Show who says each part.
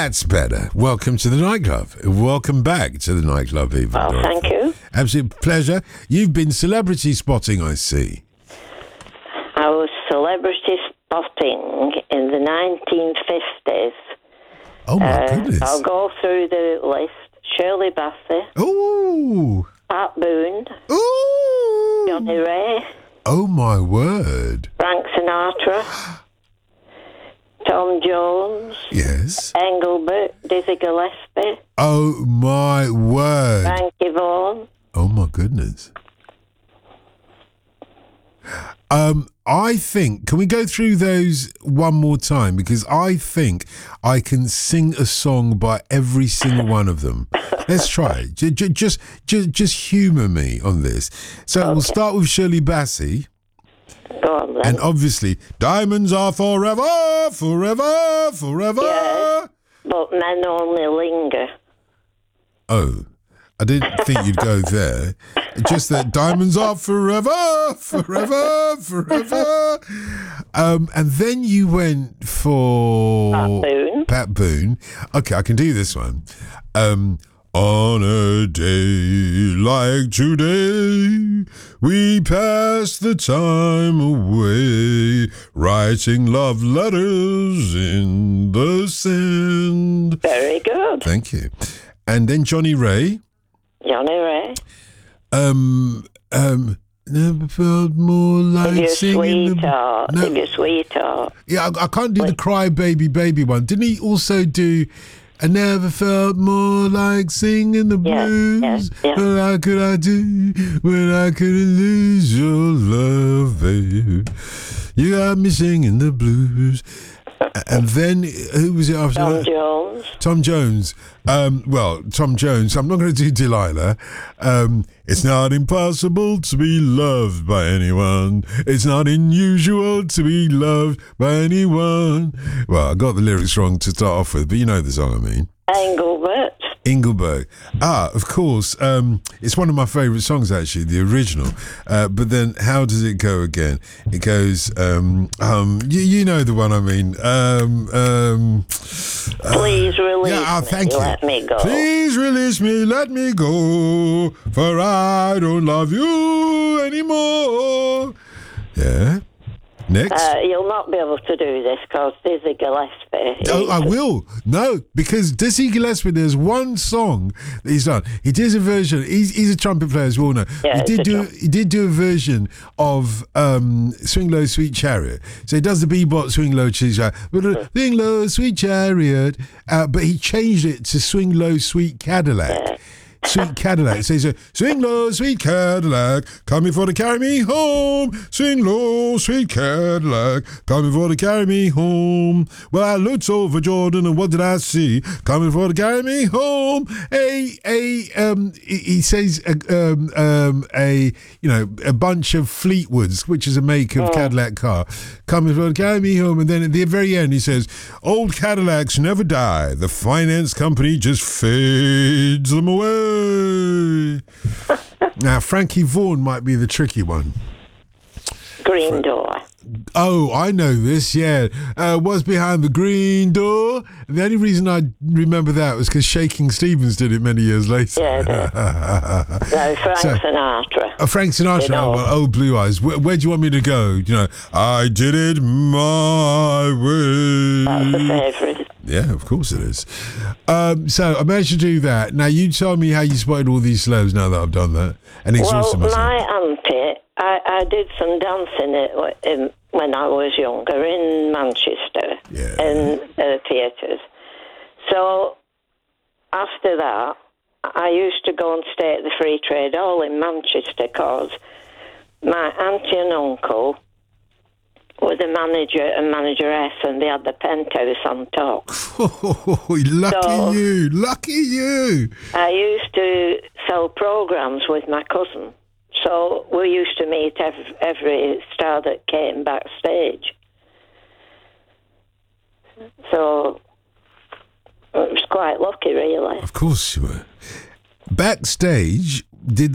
Speaker 1: That's better. Welcome to the nightclub. Welcome back to the nightclub, Eva.
Speaker 2: Well, thank you.
Speaker 1: Absolute pleasure. You've been celebrity spotting, I see.
Speaker 2: I was celebrity spotting in the 1950s.
Speaker 1: Oh, my goodness.
Speaker 2: I'll go through the list. Shirley Bassey.
Speaker 1: Ooh.
Speaker 2: Pat Boone.
Speaker 1: Ooh.
Speaker 2: Johnny Ray.
Speaker 1: Oh, my word.
Speaker 2: Frank Sinatra. Tom Jones.
Speaker 1: Yes.
Speaker 2: Engelbert. Dizzy Gillespie.
Speaker 1: Oh, my word.
Speaker 2: Frankie Vaughan.
Speaker 1: Oh, my goodness. I think, can we go through those one more time? Because I think I can sing a song by every single one of them. Let's try. Just humour me on this. So okay. We'll start with Shirley Bassey.
Speaker 2: Go on, then.
Speaker 1: And obviously, diamonds are forever, forever, forever.
Speaker 2: Yeah, but men only linger.
Speaker 1: Oh, I didn't think you'd go there. Just that diamonds are forever, forever, forever. And then you went for Pat Boone. Okay, I can do this one. On a day like today, we pass the time away, writing love letters in the sand.
Speaker 2: Very good.
Speaker 1: Thank you. And then Johnny Ray.
Speaker 2: Johnny Ray.
Speaker 1: Never felt more like singing
Speaker 2: Your sweetheart.
Speaker 1: Yeah, I can't do the Cry Baby Baby one. Didn't he also do I never felt more like singing the blues?
Speaker 2: Yeah.
Speaker 1: What how could I do when I couldn't lose your love, babe? You got me singing the blues. And then, who was it after
Speaker 2: Tom
Speaker 1: that?
Speaker 2: Jones.
Speaker 1: Tom Jones. Tom Jones. I'm not going to do Delilah. It's not impossible to be loved by anyone. It's not unusual to be loved by anyone. Well, I got the lyrics wrong to start off with, but you know the song I mean. Engelbert. Of course. It's one of my favourite songs, actually, the original. But then, how does it go again? It goes, you know the one I mean.
Speaker 2: Please release
Speaker 1: thank
Speaker 2: me,
Speaker 1: you.
Speaker 2: Let me go.
Speaker 1: Please release me, let me go, for I don't love you anymore. Yeah. Next.
Speaker 2: You'll not be able to do this because Dizzy Gillespie.
Speaker 1: Oh, I will. No, because Dizzy Gillespie, there's one song that he's done. He did a version. He's a trumpet player, as we all know.
Speaker 2: Yeah,
Speaker 1: he did do a version of Swing Low, Sweet Chariot. So he does the bebop Swing Low, Sweet Chariot. Swing Low, Sweet Chariot. But he changed it to Swing Low, Sweet Cadillac.
Speaker 2: Yeah.
Speaker 1: Sweet Cadillac. It says, swing low, sweet Cadillac, coming for to carry me home. Swing low, sweet Cadillac, coming for to carry me home. Well, I looked over Jordan, and what did I see? Coming for to carry me home. He says a bunch of Fleetwoods, which is a make of Cadillac car, coming for to carry me home. And then at the very end, he says, old Cadillacs never die. The finance company just fades them away. Now, Frankie Vaughan might be the tricky one.
Speaker 2: Green Door.
Speaker 1: Oh, I know this, yeah. What's behind the green door? The only reason I remember that was because Shaking Stevens did it many years later.
Speaker 2: Yeah, no, Frank Sinatra.
Speaker 1: Frank Sinatra, oh, Blue Eyes. Where do you want me to go? You know, I did it my way.
Speaker 2: That's the favourite.
Speaker 1: Yeah, of course it is. So I managed to do that. Now, you tell me how you spotted all these celebs now that I've done that and exhausted myself.
Speaker 2: My auntie, I did some dancing when I was younger in Manchester, in theatres. So after that, I used to go and stay at the Free Trade Hall in Manchester because my auntie and uncle were the manager and manageress, and they had the penthouse on top.
Speaker 1: Oh, lucky you.
Speaker 2: I used to sell programmes with my cousin. So we used to meet every star that came backstage. So it was quite lucky, really.
Speaker 1: Of course you were. Backstage, did